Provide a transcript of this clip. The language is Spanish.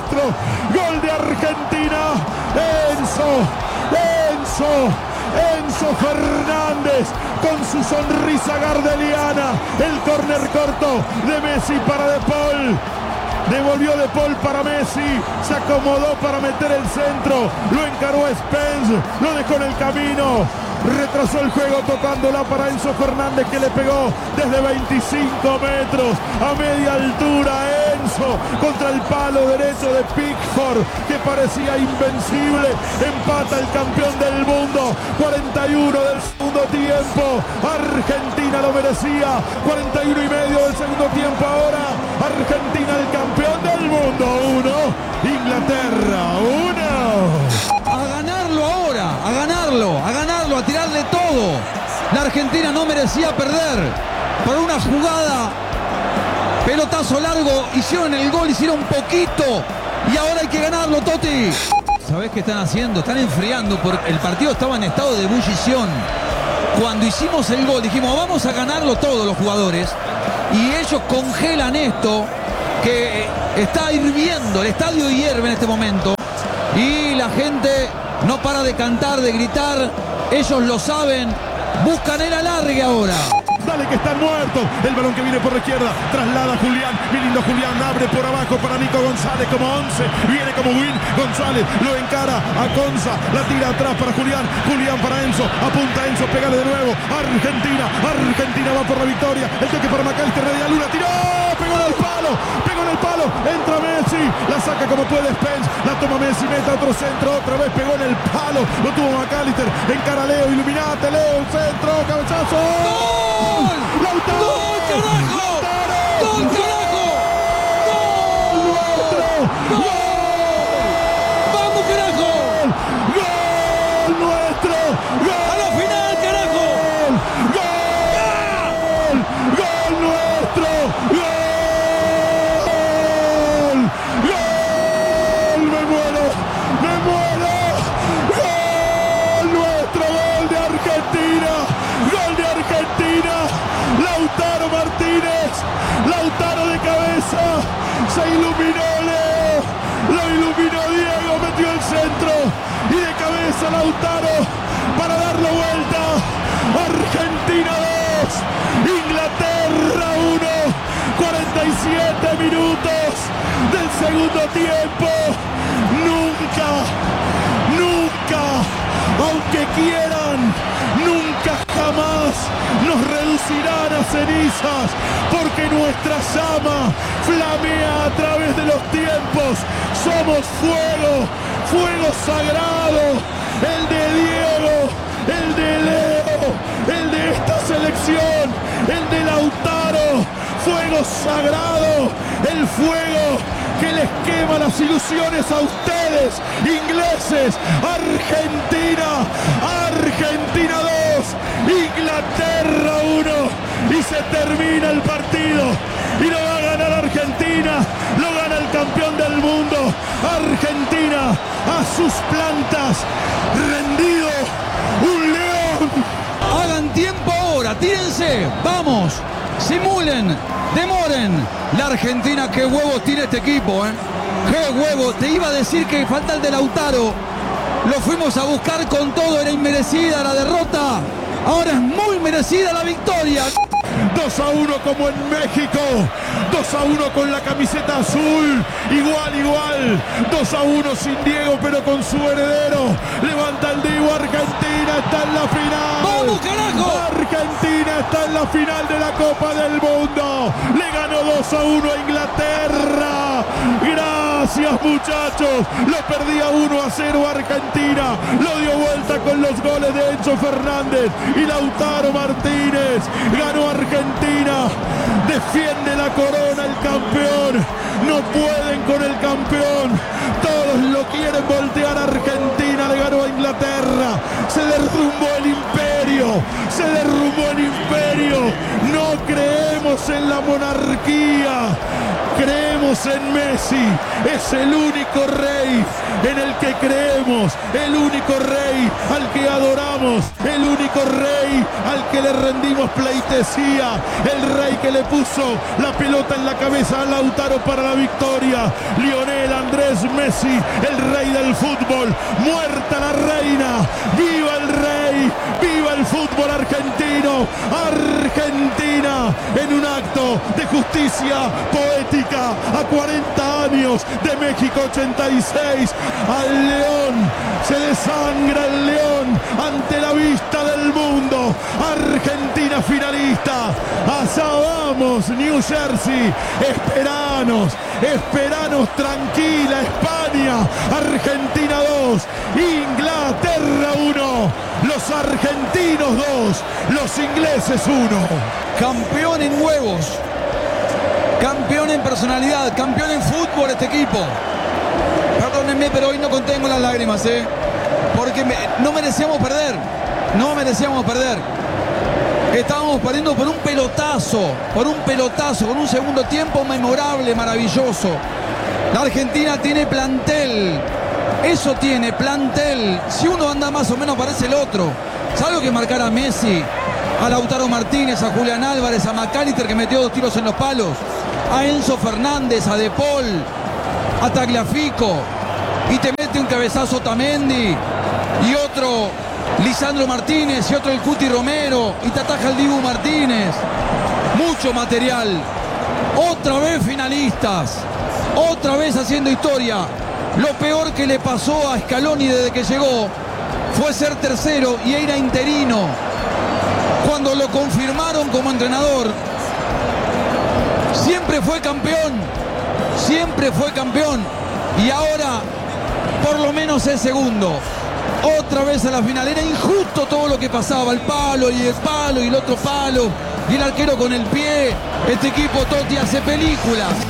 nuestro. Gol de Argentina. Enzo Fernández con su sonrisa gardeliana. El córner corto de Messi para De Paul. Devolvió De Paul para Messi. Se acomodó para meter el centro. Lo encaró a Spence. Lo dejó en el camino. Retrasó el juego tocándola para Enzo Fernández, que le pegó desde 25 metros a media altura. Enzo contra el palo derecho de Pickford, que parecía invencible. Empata el campeón del mundo. 41 del segundo tiempo. Argentina lo merecía. 41 y medio del segundo tiempo ahora. Argentina el campeón del mundo 1. Inglaterra 1. A ganarlo ahora, a ganarlo, a tirarle todo. La Argentina no merecía perder. Por una jugada, pelotazo largo, hicieron el gol, hicieron poquito. Y ahora hay que ganarlo, Totti. ¿Sabés qué están haciendo? Están enfriando, porque el partido estaba en estado de ebullición. Cuando hicimos el gol dijimos, vamos a ganarlo todos los jugadores. Y ellos congelan esto, que está hirviendo, el estadio hierve en este momento. Y la gente no para de cantar, de gritar. Ellos lo saben. Buscan el alargue ahora. Dale que están muertos. El balón que viene por la izquierda. Traslada a Julián. Mi lindo Julián. Abre por abajo para Nico González como 11. Viene como win. González lo encara a Conza. La tira atrás para Julián. Julián para Enzo. Apunta Enzo. Pégale de nuevo. Argentina. Argentina va por la victoria. El toque para McAllister. Media luna. Tiró. Pegó en el palo. Pegó en el palo. Entra Messi. La saca como puede Spence. La toma Messi. Mete otro centro. Otra vez pegó en el palo. Lo tuvo McAllister. Encara Leo. Iluminate Leo. Centro. Cabezazo. ¡Gol! ¡Lautaro! ¡Gol, carajo! ¡Gol, carajo! ¡Gol nuestro! ¡Gol! ¡Vamos, carajo! ¡Gol nuestro! ¡Gol! ¡A la final, carajo! ¡Gol! ¡Gol nuestro! ¡Gol! ¡Gol! ¡Me muero! ¡Me muero! ¡Gol nuestro! ¡Gol de Argentina! ¡Gol de Argentina! Lautaro Martínez, Lautaro de cabeza, se iluminó Leo, lo iluminó Diego, metió el centro y de cabeza Lautaro para darlo vuelta. Argentina 2, Inglaterra 1, 47 minutos del segundo tiempo. Nunca, aunque quieran, nunca jamás nos reducirán a cenizas, porque nuestra llama flamea a través de los tiempos. Somos fuego, fuego sagrado, el de Diego, el de Leo, el de esta selección, el de Lautaro. Fuego sagrado, el fuego que les quema las ilusiones a ustedes, ingleses. Argentina 2, Inglaterra 1, y se termina el partido, y lo va a ganar Argentina, lo gana el campeón del mundo. Argentina a sus plantas, rendido, un león. Hagan tiempo ahora, tírense, vamos, simulen, demoren. La Argentina, qué huevos tiene este equipo, qué huevo. Te iba a decir que falta el de Lautaro. Lo fuimos a buscar con todo, era inmerecida la derrota. Ahora es muy merecida la victoria. 2-1 como en México, 2-1 con la camiseta azul, igual, 2-1 sin Diego pero con su heredero. Levanta el Divo, Argentina está en la final. ¡Vamos, carajo! Argentina está en la final de la Copa del Mundo. Le ganó 2-1 a Inglaterra. Gracias, muchachos. Lo perdía 1-0 Argentina. Lo dio vuelta con los goles de Enzo Fernández y Lautaro Martínez. Ganó Argentina. Defiende la corona el campeón. No pueden con el campeón. Todos lo quieren voltear. Argentina le ganó a Inglaterra. Se derrumbó el imperio. imperio, se derrumbó el imperio. No creemos en la monarquía, creemos en Messi. Es el único rey en el que creemos, el único rey al que adoramos, el único rey al que le rendimos pleitesía, el rey que le puso la pelota en la cabeza a Lautaro para la victoria. Lionel Andrés Messi, el rey del fútbol. Muerta la reina, viva el rey, viva el fútbol argentino. Argentina en un acto de justicia poética a 40 años de México 86. Al león, se desangra el león ante la vista del mundo. Argentina finalista. Allá vamos, New Jersey. Esperanos tranquila, España. Argentina 2, Inglaterra 1. Los argentinos 2, los ingleses 1. Campeón en huevos, campeón en personalidad, campeón en fútbol este equipo. Perdónenme, pero hoy no contengo las lágrimas, porque no merecíamos perder. Estábamos perdiendo por un pelotazo, con un segundo tiempo memorable, maravilloso. La Argentina tiene plantel, eso tiene, plantel. Si uno anda más o menos parece el otro. Salvo que marcar a Messi, a Lautaro Martínez, a Julián Álvarez, a McAllister que metió 2 tiros en los palos, a Enzo Fernández, a De Paul, a Tagliafico, y te mete un cabezazo Otamendi y otro Lisandro Martínez y otro el Cuti Romero y te ataja el Dibu Martínez. Mucho material. Otra vez finalistas, otra vez haciendo historia. Lo peor que le pasó a Scaloni desde que llegó fue ser tercero y era interino. Cuando lo confirmaron como entrenador, siempre fue campeón, y ahora por lo menos es segundo. Otra vez a la final. Era injusto todo lo que pasaba, el palo y el otro palo y el arquero con el pie. Este equipo, Totti, hace películas.